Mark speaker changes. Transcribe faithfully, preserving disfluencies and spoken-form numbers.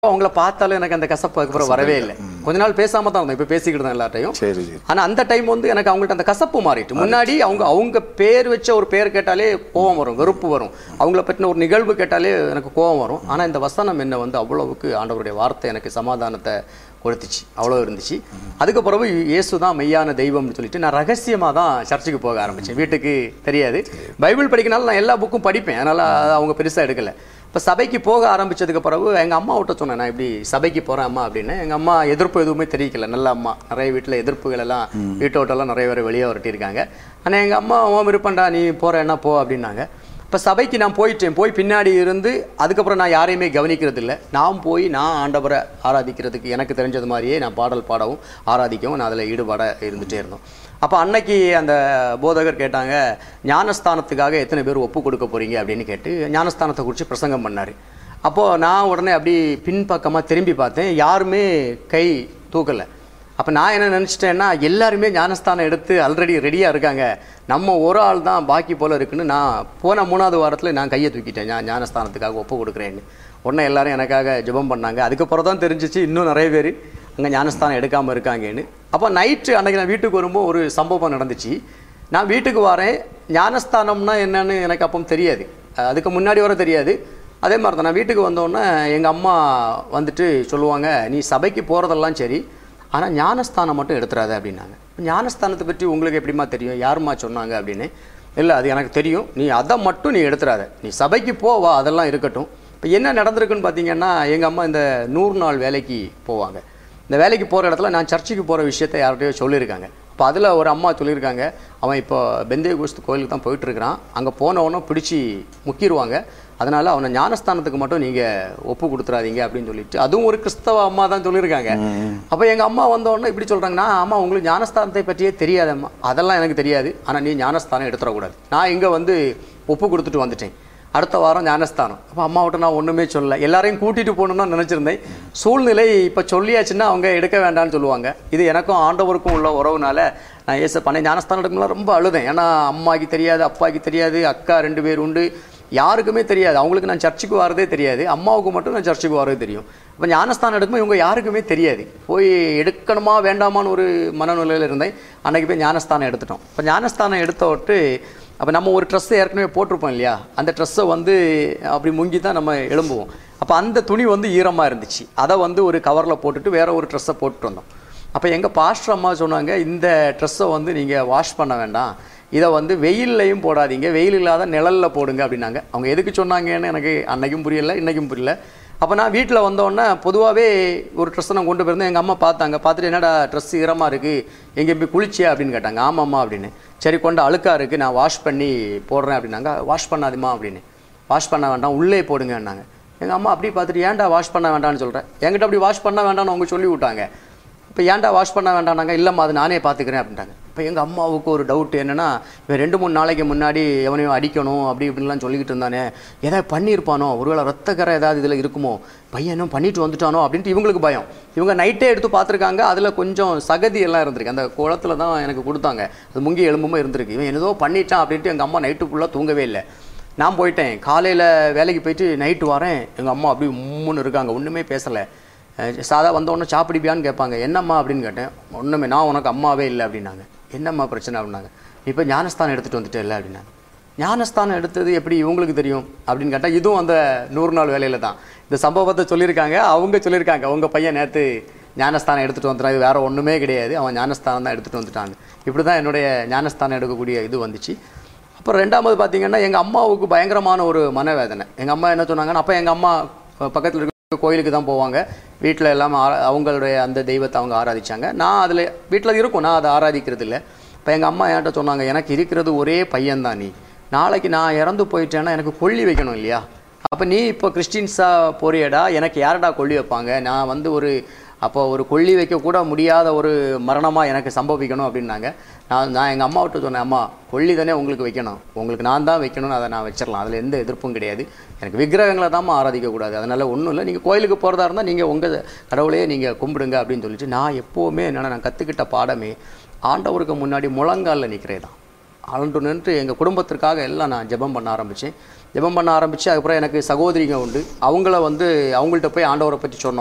Speaker 1: அவங்கள பார்த்தாலும் எனக்கு அந்த கசப்பு அதுக்கப்புறம் வரவே இல்லை. கொஞ்ச நாள் பேசாம தான் இருந்தோம், இப்போ பேசிக்கிட்டு தான் எல்லார்ட்டையும். ஆனால் அந்த டைம் வந்து எனக்கு அவங்கள்ட்ட அந்த கசப்பு மாறிட்டு. முன்னாடி அவங்க அவங்க பேர் வச்ச ஒரு பேர் கேட்டாலே கோபம் வரும், வெறுப்பு வரும். அவங்கள பற்றின ஒரு நிகழ்வு கேட்டாலே எனக்கு கோபம் வரும். ஆனால் இந்த வசனம் என்ன வந்து அவ்வளவுக்கு ஆண்டவருடைய வார்த்தை எனக்கு சமாதானத்தை கொடுத்துச்சு, அவ்வளோ இருந்துச்சு. அதுக்கு பிறகு இயேசு தான் மெய்யான தெய்வம்னு சொல்லிட்டு நான் ரகசியமாக தான் சர்ச்சுக்கு போக ஆரம்பித்தேன். வீட்டுக்கு தெரியாது. பைபிள் படிக்கனால நான் எல்லா புக்கும் படிப்பேன், அதனால் அவங்க பெருசாக எடுக்கலை. இப்போ சபைக்கு போக ஆரம்பித்ததுக்கு பிறகு எங்கள் அம்மாவிட்ட சொன்னேன், நான் இப்படி சபைக்கு போகிறேன் அம்மா அப்படின்னு. எங்கள் அம்மா எதிர்ப்பு எதுவுமே தெரிவிக்கல, நல்ல அம்மா. நிறைய வீட்டில் எதிர்ப்புகள் எல்லாம் வீட்டோட்டெல்லாம் நிறைய பேர் வெளியே வரட்டியிருக்காங்க. ஆனால் எங்கள் அம்மா உன் விருப்பண்டா, நீ போகிறேன்னா போ அப்படின்னாங்க. இப்போ சபைக்கு நான் போயிட்டேன். போய் பின்னாடி இருந்து அதுக்கப்புறம் நான் யாரையுமே கவனிக்கிறது இல்லை. நான் போய் நான் ஆண்டவரை ஆராதிக்கிறதுக்கு எனக்கு தெரிஞ்சது மாதிரியே நான் பாடல் பாடவும் ஆராதிக்கவும் நான் அதில் ஈடுபாட இருந்துகிட்டே இருந்தோம். அப்போ அன்னைக்கு அந்த போதகர் கேட்டாங்க, ஞானஸ்தானத்துக்காக எத்தனை பேர் ஒப்பு கொடுக்க போகிறீங்க அப்படின்னு கேட்டு ஞானஸ்தானத்தை குறித்து பிரசங்கம் பண்ணார். அப்போது நான் உடனே அப்படி பின்பக்கமாக திரும்பி பார்த்தேன், யாருமே கை தூக்கலை. அப்போ நான் என்ன நினச்சிட்டேன்னா, எல்லாருமே ஞானஸ்தானம் எடுத்து ஆல்ரெடி ரெடியாக இருக்காங்க, நம்ம ஒரு ஆள் தான் பாக்கி போல் இருக்குன்னு நான் போன மூணாவது வாரத்தில் நான் கையை தூக்கிட்டேன், ஞா ஞானஸ்தானத்துக்காக ஒப்பு கொடுக்குறேன்னு. உடனே எல்லாரும் எனக்காக ஜெபம் பண்ணாங்க. அதுக்கப்புறம் தான் தெரிஞ்சிச்சு இன்னும் நிறைய பேர் அங்கே ஞானஸ்தானம் எடுக்காமல் இருக்காங்கன்னு. அப்போ நைட்டு அன்றைக்கி நான் வீட்டுக்கு வரும்போது ஒரு சம்பவம் நடந்துச்சு. நான் வீட்டுக்கு வரேன், ஞானஸ்தானம்னா என்னன்னு எனக்கு அப்போ தெரியாது, அதுக்கு முன்னாடி வர தெரியாது. அதே மாதிரி தான் நான் வீட்டுக்கு வந்தோடனே எங்கள் அம்மா வந்துட்டு சொல்லுவாங்க, நீ சபைக்கு போகிறதெல்லாம் சரி, ஆனால் ஞானஸ்தானம் மட்டும் எடுத்துறாத அப்படின்னாங்க. ஞானஸ்தானத்தை பற்றி உங்களுக்கு எப்படிமா தெரியும், யாருமா சொன்னாங்க அப்படின்னு. இல்லை, அது எனக்கு தெரியும், நீ அதை மட்டும் நீ எடுத்துறாத, நீ சபைக்கு போவா, அதெல்லாம் இருக்கட்டும். இப்போ என்ன நடந்திருக்குன்னு பார்த்தீங்கன்னா, எங்கள் அம்மா இந்த நூறு நாள் வேலைக்கு போவாங்க. இந்த வேலைக்கு போகிற இடத்துல நான் சர்ச்சுக்கு போகிற விஷயத்தை யார்கிட்டையோ சொல்லியிருக்காங்க. இப்போ அதில் ஒரு அம்மா சொல்லியிருக்காங்க, அவன் இப்போ பெந்தேகோஸ்து கோயிலுக்கு தான் போயிட்டுருக்கிறான், அங்கே போனவொன்னே பிடிச்சி முக்கிடுவாங்க, அதனால் அவனை ஞானஸ்தானத்துக்கு மட்டும் நீங்கள் ஒப்பு கொடுத்துறாதீங்க அப்படின்னு சொல்லிட்டு, அதுவும் ஒரு கிறிஸ்தவ அம்மா தான் சொல்லியிருக்காங்க. அப்போ எங்கள் அம்மா வந்தோடனே இப்படி சொல்கிறாங்கன்னா, அம்மா உங்களுக்கு ஞானஸ்தானத்தை பற்றியே தெரியாதம்மா. அதெல்லாம் எனக்கு தெரியாது, ஆனால் நீ ஞானஸ்தானம் எடுத்துடக்கூடாது. நான் இங்கே வந்து ஒப்பு கொடுத்துட்டு வந்துட்டேன், அடுத்த வாரம் ஞானஸ்தானம். அப்போ அம்மாவிட்ட நான் ஒன்றுமே சொல்லலை, எல்லாரையும் கூட்டிகிட்டு போகணுன்னு நினச்சிருந்தேன். சூழ்நிலை இப்போ சொல்லியாச்சுன்னா அவங்க எடுக்க வேண்டாம்னு சொல்லுவாங்க. இது எனக்கும் ஆண்டவருக்கும் உள்ள உறவுனால நான் ஏச பண்ண ஞானஸ்தானம் எடுக்கும்போது ரொம்ப அழுதேன். ஏன்னா அம்மாவுக்கு தெரியாது, அப்பாவுக்கு தெரியாது, அக்கா ரெண்டு பேர் உண்டு, யாருக்குமே தெரியாது. அவங்களுக்கு நான் சர்ச்சுக்கு வரதே தெரியாது, அம்மாவுக்கு மட்டும் நான் சர்ச்சுக்கு வரதே தெரியும். இப்போ ஞானஸ்தானம் எடுக்கும்போது இவங்க யாருக்குமே தெரியாது. போய் எடுக்கணுமா வேண்டாமான்னு ஒரு மனநிலையில் இருந்தேன். அன்றைக்கி போய் ஞானஸ்தானம் எடுத்துட்டோம். இப்போ ஞானஸ்தானம் எடுத்த விட்டு அப்போ நம்ம ஒரு ட்ரெஸ்ஸை ஏற்கனவே போட்டிருப்போம் இல்லையா, அந்த ட்ரெஸ்ஸை வந்து அப்படி முங்கி தான் நம்ம எழும்புவோம். அப்போ அந்த துணி வந்து ஈரமாக இருந்துச்சு, அதை வந்து ஒரு கவரில் போட்டுட்டு வேறு ஒரு ட்ரெஸ்ஸை போட்டுட்டு வந்தோம். அப்போ எங்கள் பாஸ்டர் அம்மா சொன்னாங்க, இந்த ட்ரெஸ்ஸை வந்து நீங்கள் வாஷ் பண்ண வேண்டாம், இதை வந்து வெயில்லையும் போடாதீங்க, வெயில் இல்லாத நிழலில் போடுங்க அப்படின்னாங்க. அவங்க எதுக்கு சொன்னாங்கன்னு எனக்கு அன்றைக்கும் புரியலை, இன்றைக்கும் புரியல. அப்போ நான் வீட்டில் வந்தோடனே பொதுவாகவே ஒரு ட்ரெஸ்ஸை நான் கொண்டு போயிருந்தேன். எங்கள் அம்மா பார்த்தாங்க, பார்த்துட்டு என்னடா ட்ரெஸ் ஈரமாக இருக்குது, எங்கே போய் குளிச்சியா அப்படின்னு கேட்டாங்க. ஆமாம்மா அப்படின்னு. சரி கொண்டு அழுக்காக இருக்குது, நான் வாஷ் பண்ணி போடுறேன் அப்படின்னாங்க. வாஷ் பண்ணாதுமா அப்படின்னு. வாஷ் பண்ண வேண்டாம், உள்ளே போடுங்கன்னாங்க. எங்கள் அம்மா அப்படி பார்த்துட்டு, ஏன்டா வாஷ் பண்ண வேண்டாம்னு சொல்கிறேன், என்கிட்ட அப்படி வாஷ் பண்ண வேண்டாம்னு அவங்க சொல்லி விட்டாங்க. இப்போ ஏன்டா வாஷ் பண்ண வேண்டாம்னாங்க. இல்லைம்மா அது நானே பார்த்துக்கிறேன் அப்படின்ட்டாங்க. இப்போ எங்கள் அம்மாவுக்கு ஒரு டவுட் என்னென்னா, இவன் ரெண்டு மூணு நாளைக்கு முன்னாடி எவனையும் அடிக்கணும் அப்படி இப்படின்லாம் சொல்லிக்கிட்டு இருந்தானே, ஏதாவது பண்ணியிருப்பானோ, ஒருவேளை ரத்தக்கரை ஏதாவது இதில் இருக்குமோ, பையனும் பண்ணிட்டு வந்துட்டானோ அப்படின்ட்டு இவங்களுக்கு பயம். இவங்க நைட்டே எடுத்து பார்த்துருக்காங்க, அதில் கொஞ்சம் சகதி எல்லாம் இருந்திருக்கு, அந்த குளத்தில் தான் எனக்கு கொடுத்தாங்க, அது முங்கி எலும்புமே இருந்திருக்கு. இவன் ஏதோ பண்ணிட்டான் அப்படின்ட்டு எங்கள் அம்மா நைட்டு ஃபுல்லாக தூங்கவே இல்லை. நான் போயிட்டேன், காலையில் வேலைக்கு போயிட்டு நைட்டு வரேன், எங்கள் அம்மா அப்படி உம்முன்னு இருக்காங்க, ஒன்றுமே பேசலை. சாதா வந்தோடனே சாப்பிடிப்பியான்னு கேட்பாங்க. என்னம்மா அப்படின்னு கேட்டேன். ஒன்றுமே, நான் உனக்கு அம்மாவே இல்லை அப்படின்னாங்க. என்னம்மா பிரச்சனை அப்படின்னாங்க. இப்போ ஞானஸ்தானம் எடுத்துகிட்டு வந்துட்டே இல்லை அப்படின்னாங்க. ஞானஸ்தானம் எடுத்தது எப்படி இவங்களுக்கு தெரியும் அப்படின்னு கேட்டால், இதுவும் அந்த நூறு நாள் வேலையில் தான் இந்த சம்பவத்தை சொல்லியிருக்காங்க. அவங்க சொல்லியிருக்காங்க, உங்கள் பையன் நேற்று ஞானஸ்தானம் எடுத்துகிட்டு வந்துட்டான், இது வேறு ஒன்றுமே கிடையாது, அவன் ஞானஸ்தானம் தான் எடுத்துகிட்டு வந்துட்டாங்க. இப்படி தான் என்னுடைய ஞானஸ்தானம் எடுக்கக்கூடிய இது வந்துச்சு. அப்புறம் ரெண்டாவது பார்த்திங்கன்னா, எங்கள் அம்மாவுக்கு பயங்கரமான ஒரு மனவேதனை. எங்கள் அம்மா என்ன சொன்னாங்கன்னா, அப்போ எங்கள் அம்மா பக்கத்தில் இருக்க கோயிலுக்கு தான் போவாங்க, வீட்டில் எல்லாம் அவங்களுடைய அந்த தெய்வத்தை அவங்க ஆராதிச்சாங்க. நான் அதில் வீட்டில் இருக்கும், நான் அதை ஆராதிக்கிறது இல்லை. இப்போ எங்கள் அம்மா என்கிட்ட சொன்னாங்க, எனக்கு இருக்கிறது ஒரே பையன்தான், நீ நாளைக்கு நான் இறந்து போயிட்டேன்னா எனக்கு கொல்லி வைக்கணும் இல்லையா, அப்போ நீ இப்போ கிறிஸ்டின்ஸாக போறியடா, எனக்கு யாரடா கொல்லி வைப்பாங்க, நான் வந்து ஒரு அப்போ ஒரு கொல்லி வைக்கக்கூட முடியாத ஒரு மரணமாக எனக்கு சம்பவிக்கணும் அப்படின்னாங்க. நான் நான் எங்கள் அம்மாவிட்ட சொன்னேன், அம்மா கொல்லி தானே உங்களுக்கு வைக்கணும், உங்களுக்கு நான் தான் வைக்கணும்னு அதை நான் வச்சிடலாம், அதில் எந்த எதிர்ப்பும் கிடையாது, எனக்கு விக்கிரகங்களை தான் ஆராதிக்கக்கூடாது, அதனால் ஒன்றும் இல்லை, நீங்கள் கோயிலுக்கு போகிறதா இருந்தால் நீங்கள் உங்கள் கடவுளையே நீங்கள் கும்பிடுங்க அப்படின்னு சொல்லிட்டு, நான் எப்போவுமே என்னென்னா நான் கற்றுக்கிட்ட பாடமே ஆண்டவருக்கு முன்னாடி முழங்காலில் நிற்கிறே தான். ஆண்டு நின்று எங்கள் குடும்பத்திற்காக எல்லாம் நான் ஜெபம் பண்ண ஆரம்பித்தேன். ஜெபம் பண்ண ஆரம்பித்து அதுக்கப்புறம் எனக்கு சகோதரிங்க உண்டு. அவங்கள வந்து அவங்கள்ட்ட போய் ஆண்டவரை பற்றி சொன்னோம்.